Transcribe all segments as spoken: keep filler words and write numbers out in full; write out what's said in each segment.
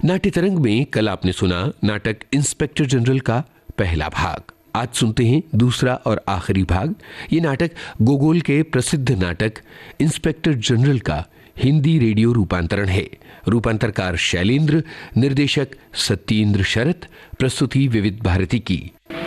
नाट्य तरंग में कल आपने सुना नाटक इंस्पेक्टर जनरल का पहला भाग। आज सुनते हैं दूसरा और आखिरी भाग। ये नाटक गोगोल के प्रसिद्ध नाटक इंस्पेक्टर जनरल का हिंदी रेडियो रूपांतरण है। रूपांतरकार शैलेंद्र, निर्देशक सत्येंद्र शरत, प्रस्तुति विविध भारती की।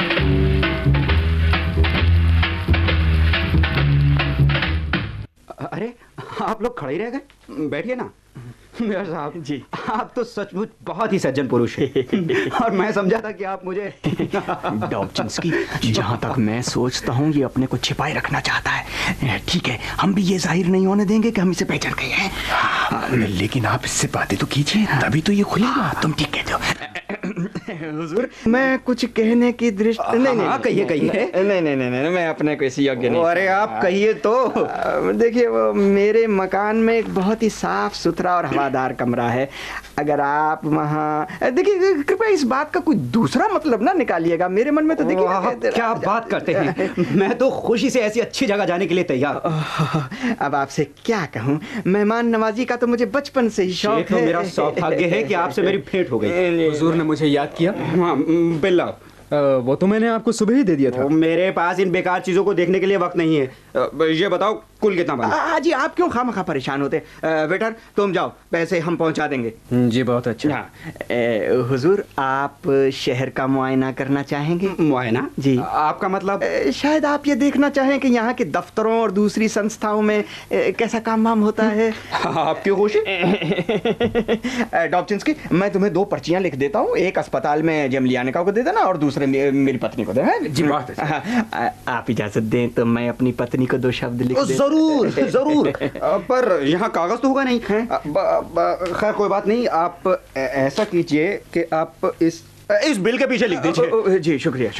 अरे आप लोग खड़े ही रह गए, बैठिए ना। मेयर साहब जी, आप तो सचमुच बहुत ही सज्जन पुरुष हैं और मैं समझा था कि आप मुझे डॉब्जिन्स्की, जहाँ तक मैं सोचता हूँ ये अपने को छिपाए रखना चाहता है। ठीक है, हम भी ये जाहिर नहीं होने देंगे कि हम इसे पहचान गए हैं। लेकिन आप इससे बातें तो कीजिए, तभी तो ये खुलेगा। तुम ठीक कहते हो हुजूर। मैं कुछ कहने की दृष्टि नहीं नहीं कहिए कहिए। नहीं नहीं नहीं नहीं मैं अपने को इसी योग्य नहीं। अरे आप कहिए तो। देखिए, वो मेरे मकान में एक बहुत ही साफ सुथरा और हवादार कमरा है। अगर आप वहाँ देखिए, कृपया इस बात का कोई दूसरा मतलब ना निकालिएगा। मेरे मन में तो देखिए आप क्या बात करते हैं। मैं तो खुशी से ऐसी अच्छी जगह जाने के लिए तैयार। अब आपसे क्या कहूँ, मेहमान नवाजी का तो मुझे बचपन से ही शौक है। मेरा सौभाग्य है कि आपसे मेरी भेंट हो गई। हुजूर ने मुझे याद किया। हाँ बिल्ला, वो तो मैंने आपको सुबह ही दे दिया था। मेरे पास इन बेकार चीजों को देखने के लिए वक्त नहीं है। ये बताओ कुल कितना बना? जी आप क्यों खामखा परेशान होते। वेटर तुम जाओ, पैसे हम पहुंचा देंगे। जी बहुत अच्छा। हाँ, हुजूर आप शहर का मुआयना करना चाहेंगे? मुआयना जी? आपका मतलब? शायद आप ये देखना चाहें कि यहाँ के दफ्तरों और दूसरी संस्थाओं में कैसा काम वाम होता है। आपकी खुशी। डॉब्जिन्स्की, मैं तुम्हें दो पर्चियां लिख देता हूँ। एक अस्पताल में जमलियानिका को दे देना और दूसरे मेरी पत्नी को देना। जी बात है। आप इजाजत दें तो मैं अपनी पत्नी को दो शब्द लिख देता। जरूर जरूर, पर यहाँ कागज तो होगा नहीं। खैर कोई बात नहीं, आप ऐसा कीजिए कि आप इस इस बिल के पीछे लिख दीजिए। जी शुक्रिया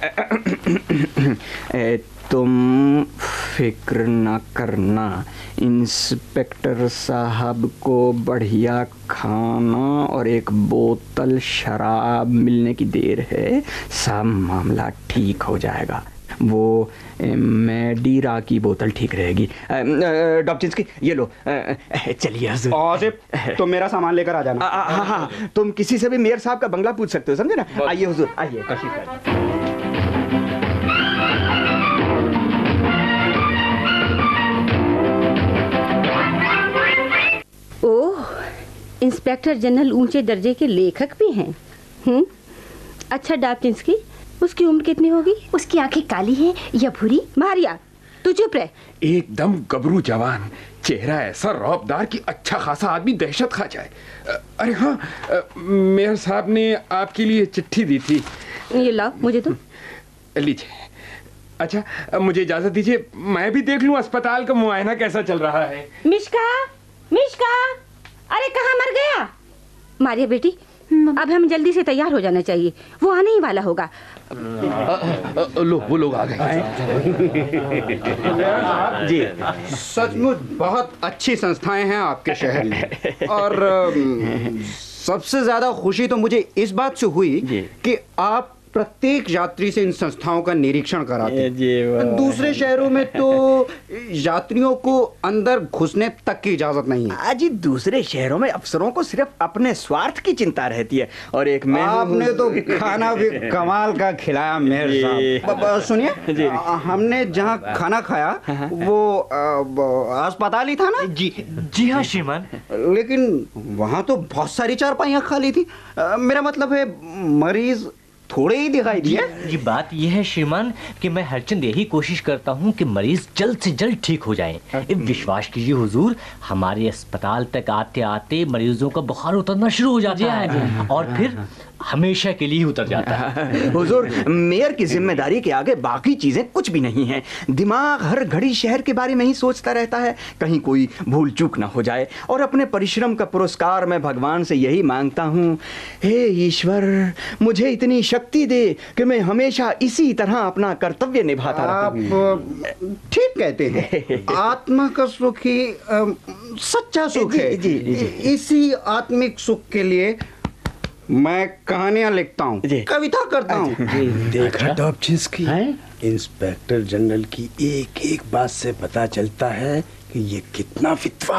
शुक्रिया। तुम फिक्र न करना, इंस्पेक्टर साहब को बढ़िया खाना और एक बोतल शराब मिलने की देर है। सब मामला ठीक हो जाएगा। वो मैडीरा की बोतल ठीक रहेगी। डॉब्जिन्स्की, ये लो, चलिए हुजूर। आसिफ, तुम मेरा सामान लेकर आ जाना। हाँ हाँ, तुम किसी से भी मेयर साहब का बंगला पूछ सकते हो, समझे ना। आइए हुजूर, आइए। ओह, इंस्पेक्टर जनरल ऊंचे दर्जे के लेखक भी हैं। हम्म, अच्छा डॉब्जिन्स्की, उसकी उम्र कितनी होगी? उसकी आंखें काली हैं या भूरी? मारिया, तू चुप रह। एकदम गबरू जवान, चेहरा ऐसा रौबदार कि अच्छा खासा आदमी दहशत खा जाए। अरे हाँ, मेयर साहब ने आपके लिए चिट्ठी दी थी। ये लाओ, मुझे तो लीजिए। अच्छा, मुझे इजाजत दीजिए, मैं भी देख लूं अस्पताल का मुआयना कैसा चल रहा है। मिश्का, मिश्का, अरे कहाँ मर गया? मारिया बेटी, अब हम जल्दी से तैयार हो जाना चाहिए, वो आने ही वाला होगा। लो, वो लोग आ गए। जी, सचमुच बहुत अच्छी संस्थाएं हैं आपके शहर में। और सबसे ज्यादा खुशी तो मुझे इस बात से हुई कि आप प्रत्येक यात्री से इन संस्थाओं का निरीक्षण कराते हैं। दूसरे शहरों में तो यात्रियों को अंदर घुसने तक की इजाजत नहीं है। अजी, दूसरे शहरों में अफसरों को सिर्फ अपने स्वार्थ की चिंता रहती है। और एक मैं आपने तो खाना भी कमाल का खिलाया मेयर साहब। सुनिए, हमने जहाँ खाना खाया वो अस्पताल ही था ना? जी जी हाँ श्रीमान। लेकिन वहाँ तो बहुत सारी चारपाइयाँ खाली थी। मेरा मतलब है मरीज थोड़े ही दिखाई दिए। जी बात यह है श्रीमान कि मैं हरचंद यही कोशिश करता हूँ कि मरीज जल्द से जल्द ठीक हो जाएं। विश्वास कीजिए हुजूर, हमारे अस्पताल तक आते आते मरीजों का बुखार उतरना शुरू हो जाता है और फिर हमेशा के लिए उतर जाता है। हुजूर, मेयर की जिम्मेदारी के आगे बाकी चीजें कुछ भी नहीं है। दिमाग हर घड़ी शहर के बारे में ही सोचता रहता है, कहीं कोई भूल चूक ना हो जाए। और अपने परिश्रम का पुरस्कार मैं भगवान से यही मांगता हूँ, हे ईश्वर, मुझे इतनी शक्ति दे कि मैं हमेशा इसी तरह अपना कर्तव्य निभाता रहूं। आप ठीक कहते हैं। आत्मा का सुख ही सच्चा सुख है। जी, जी, जी। इसी आत्मिक सुख के लिए मैं कहानियां लिखता हूँ, कविता करता हूँ। देखा डॉब्जिन्स्की, इंस्पेक्टर जनरल की एक एक बात से पता चलता है कि ये कितना विद्वान